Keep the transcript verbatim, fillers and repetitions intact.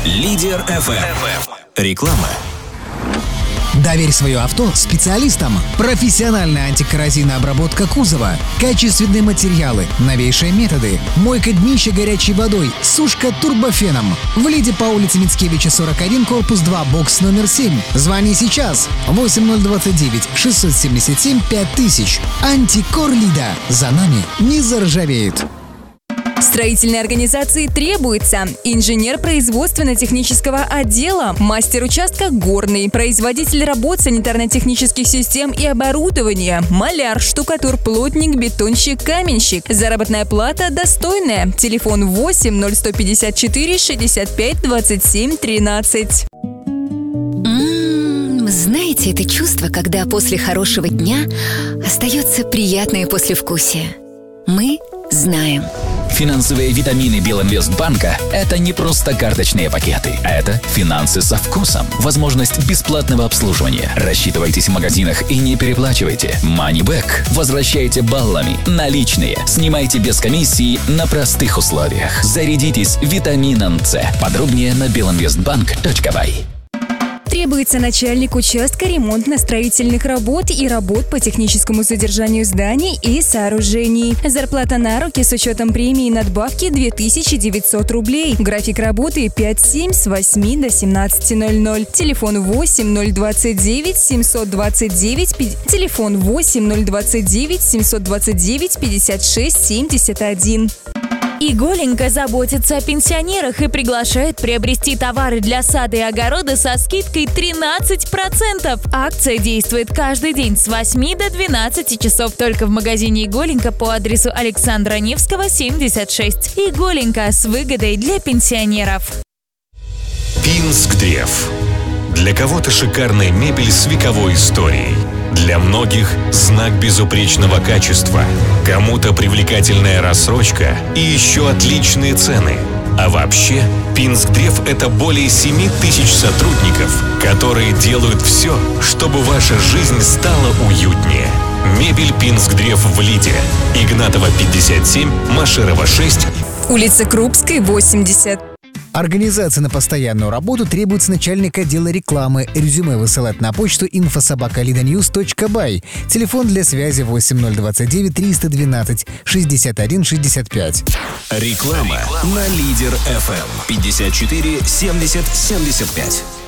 Лидер эф эм. Реклама. Доверь свое авто специалистам. Профессиональная антикоррозийная обработка кузова, качественные материалы, новейшие методы, мойка днища горячей водой, сушка турбофеном. В Лиде по улице Мицкевича, сорок один, корпус два, бокс номер семь. Звони сейчас. восемь ноль двадцать девять шестьсот семьдесят семь пять тысяч. Антикор Лида. За нами не заржавеет. Строительной организации требуется инженер производственно-технического отдела, мастер участка горный, производитель работ санитарно-технических систем и оборудования, маляр, штукатур, плотник, бетонщик, каменщик. Заработная плата достойная. Телефон восемь ноль сто пятьдесят четыре шестьдесят пять двадцать семь тринадцать. М-м, знаете, это чувство, когда после хорошего дня остается приятное послевкусие. Мы знаем. Финансовые витамины Белинвестбанка – это не просто карточные пакеты. Это финансы со вкусом. Возможность бесплатного обслуживания. Рассчитывайтесь в магазинах и не переплачивайте. Moneyback. Возвращайте баллами. Наличные. Снимайте без комиссии на простых условиях. Зарядитесь витамином С. Подробнее на белинвестбанк точка бай. Требуется начальник участка ремонтно-строительных работ и работ по техническому содержанию зданий и сооружений. Зарплата на руки с учетом премии и надбавки две тысячи девятьсот рублей. График работы пять семь с восьми до семнадцати ноль ноль. Телефон восемь ноль двадцать девять семьсот двадцать девять Телефон восемь ноль двадцать девять семьсот двадцать девять пятьдесят шесть семьдесят один. Иголенко заботится о пенсионерах и приглашает приобрести товары для сада и огорода со скидкой тринадцать процентов. Акция действует каждый день с восьми до двенадцати часов только в магазине Иголенко по адресу Александра Невского, семьдесят шесть. Иголенко с выгодой для пенсионеров. Пинск-Древ. Для кого-то шикарная мебель с вековой историей. Для многих знак безупречного качества. Кому-то привлекательная рассрочка и еще отличные цены. А вообще, Пинск-Древ – это более семи тысяч сотрудников, которые делают все, чтобы ваша жизнь стала уютнее. Мебель Пинск-Древ в Лиде. Игнатова, пятьдесят семь, Машерова, шесть. Улица Крупской, восемьдесят. Организация на постоянную работу требуется начальник отдела рекламы. Резюме высылать на почту инфо собака лида ньюс точка бай. Телефон для связи восемь ноль двадцать девять триста двенадцать шестьдесят один шестьдесят пять. Реклама на Лидер эф эм. пятьдесят четыре семьдесят семьдесят пять.